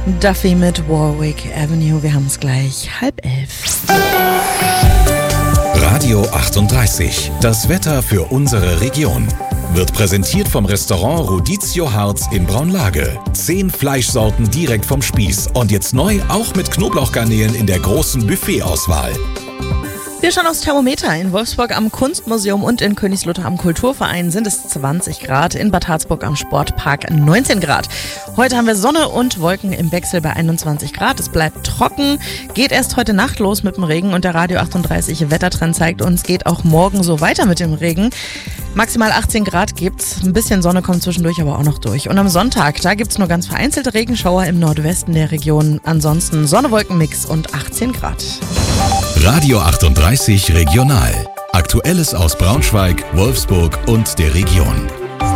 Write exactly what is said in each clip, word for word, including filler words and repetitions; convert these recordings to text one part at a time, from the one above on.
Duffy mit Warwick Avenue. Wir haben es gleich halb elf. Radio achtunddreißig. Das Wetter für unsere Region. Wird präsentiert vom Restaurant Rodizio Harz in Braunlage. Zehn Fleischsorten direkt vom Spieß. Und jetzt neu auch mit Knoblauchgarnelen in der großen Buffetauswahl. Wir schauen aufs Thermometer. In Wolfsburg am Kunstmuseum und in Königslutter am Kulturverein sind es zwanzig Grad, in Bad Harzburg am Sportpark neunzehn Grad. Heute haben wir Sonne und Wolken im Wechsel bei einundzwanzig Grad. Es bleibt trocken, geht erst heute Nacht los mit dem Regen und der Radio achtunddreißig Wettertrend zeigt uns, geht auch morgen so weiter mit dem Regen. Maximal achtzehn Grad gibt's, ein bisschen Sonne kommt zwischendurch aber auch noch durch. Und am Sonntag, da gibt's nur ganz vereinzelte Regenschauer im Nordwesten der Region. Ansonsten Sonne-Wolken-Mix und achtzehn Grad. Radio achtunddreißig Regional. Aktuelles aus Braunschweig, Wolfsburg und der Region.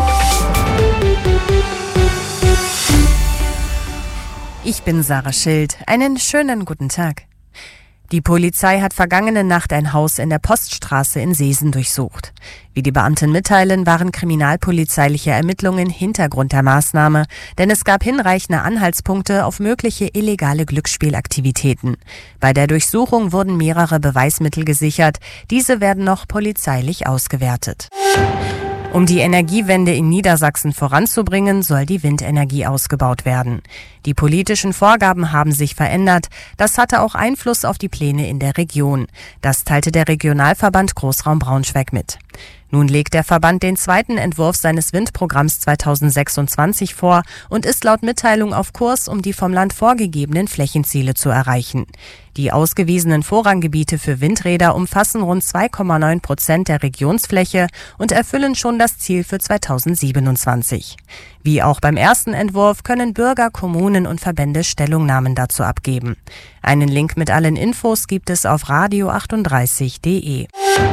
Ich bin Sarah Schild. Einen schönen guten Tag. Die Polizei hat vergangene Nacht ein Haus in der Poststraße in Seesen durchsucht. Wie die Beamten mitteilen, waren kriminalpolizeiliche Ermittlungen Hintergrund der Maßnahme, denn es gab hinreichende Anhaltspunkte auf mögliche illegale Glücksspielaktivitäten. Bei der Durchsuchung wurden mehrere Beweismittel gesichert. Diese werden noch polizeilich ausgewertet. Um die Energiewende in Niedersachsen voranzubringen, soll die Windenergie ausgebaut werden. Die politischen Vorgaben haben sich verändert. Das hatte auch Einfluss auf die Pläne in der Region. Das teilte der Regionalverband Großraum Braunschweig mit. Nun legt der Verband den zweiten Entwurf seines Windprogramms zweitausendsechsundzwanzig vor und ist laut Mitteilung auf Kurs, um die vom Land vorgegebenen Flächenziele zu erreichen. Die ausgewiesenen Vorranggebiete für Windräder umfassen rund zwei Komma neun Prozent der Regionsfläche und erfüllen schon das Ziel für zweitausendsiebenundzwanzig. Wie auch beim ersten Entwurf können Bürger, Kommunen und Verbände Stellungnahmen dazu abgeben. Einen Link mit allen Infos gibt es auf radio achtunddreißig punkt de.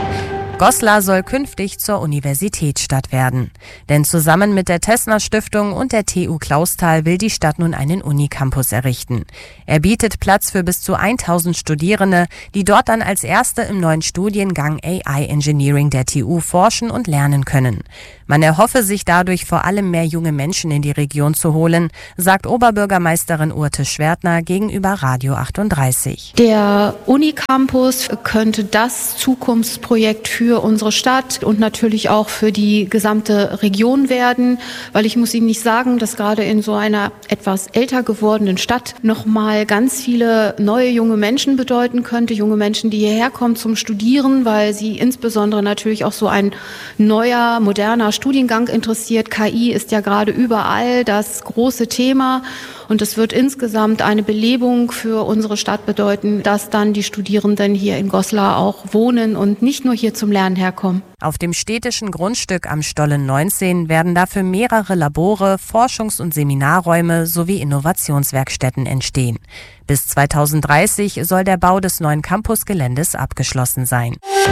Goslar soll künftig zur Universitätsstadt werden. Denn zusammen mit der Tessner Stiftung und der T U Clausthal will die Stadt nun einen Unicampus errichten. Er bietet Platz für bis zu tausend Studierende, die dort dann als Erste im neuen Studiengang A I Engineering der T U forschen und lernen können. Man erhoffe sich dadurch vor allem mehr junge Menschen in die Region zu holen, sagt Oberbürgermeisterin Urte Schwertner gegenüber Radio achtunddreißig. Der Unicampus könnte das Zukunftsprojekt für unsere Stadt und natürlich auch für die gesamte Region werden, weil ich muss Ihnen nicht sagen, dass gerade in so einer etwas älter gewordenen Stadt nochmal ganz viele neue junge Menschen bedeuten könnte, junge Menschen, die hierher kommen zum Studieren, weil sie insbesondere natürlich auch so ein neuer, moderner Studiengang interessiert. K I ist ja gerade überall das große Thema und es wird insgesamt eine Belebung für unsere Stadt bedeuten, dass dann die Studierenden hier in Goslar auch wohnen und nicht nur hier zum Lernen herkommen. Auf dem städtischen Grundstück am Stollen neunzehn werden dafür mehrere Labore, Forschungs- und Seminarräume sowie Innovationswerkstätten entstehen. Bis zweitausenddreißig soll der Bau des neuen Campusgeländes abgeschlossen sein.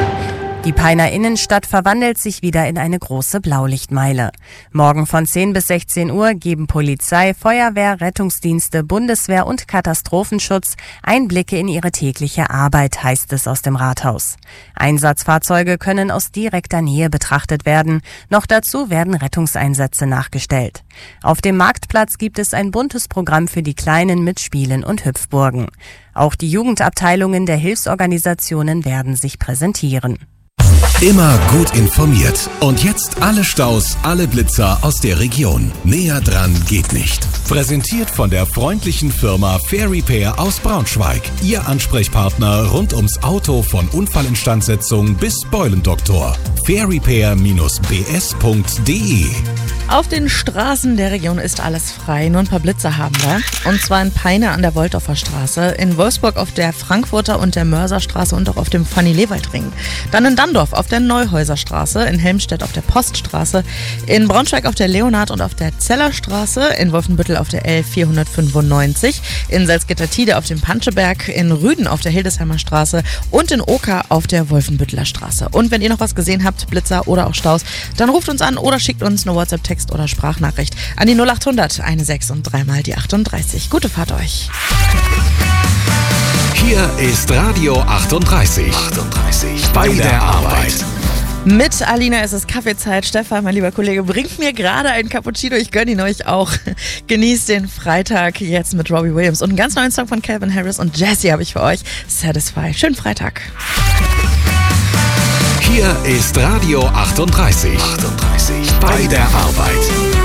Die Peiner Innenstadt verwandelt sich wieder in eine große Blaulichtmeile. Morgen von zehn bis sechzehn Uhr geben Polizei, Feuerwehr, Rettungsdienste, Bundeswehr und Katastrophenschutz Einblicke in ihre tägliche Arbeit, heißt es aus dem Rathaus. Einsatzfahrzeuge können aus direkter Nähe betrachtet werden. Noch dazu werden Rettungseinsätze nachgestellt. Auf dem Marktplatz gibt es ein buntes Programm für die Kleinen mit Spielen und Hüpfburgen. Auch die Jugendabteilungen der Hilfsorganisationen werden sich präsentieren. Immer gut informiert. Und jetzt alle Staus, alle Blitzer aus der Region. Näher dran geht nicht. Präsentiert von der freundlichen Firma Fair Repair aus Braunschweig. Ihr Ansprechpartner rund ums Auto von Unfallinstandsetzung bis Beulendoktor. fair repair Bindestrich b s punkt de. Auf den Straßen der Region ist alles frei. Nur ein paar Blitzer haben wir. Und zwar in Peine an der Wolldorfer Straße, in Wolfsburg auf der Frankfurter und der Mörserstraße und auch auf dem Fanny-Lewald-Ring. Dann in Dandorf auf der Neuhäuserstraße, in Helmstedt auf der Poststraße, in Braunschweig auf der Leonhard- und auf der Zellerstraße, in Wolfenbüttel auf der L vierhundertfünfundneunzig, in Salzgitter-Tide auf dem Panscheberg, in Rüden auf der Hildesheimer Straße und in Oker auf der Wolfenbütteler Straße. Und wenn ihr noch was gesehen habt, Blitzer oder auch Staus, dann ruft uns an oder schickt uns eine WhatsApp-Text oder Sprachnachricht an die null achthundert sechzehn und dreimal die achtunddreißig. Gute Fahrt euch. Hier ist Radio achtunddreißig. achtunddreißig. Bei der Arbeit. Mit Alina ist es Kaffeezeit. Stefan, mein lieber Kollege, bringt mir gerade einen Cappuccino. Ich gönne ihn euch auch. Genießt den Freitag jetzt mit Robbie Williams. Und einen ganz neuen Song von Calvin Harris und Jessie habe ich für euch. Satisfy. Schönen Freitag. Hier ist Radio achtunddreißig. achtunddreißig. Bei der Arbeit.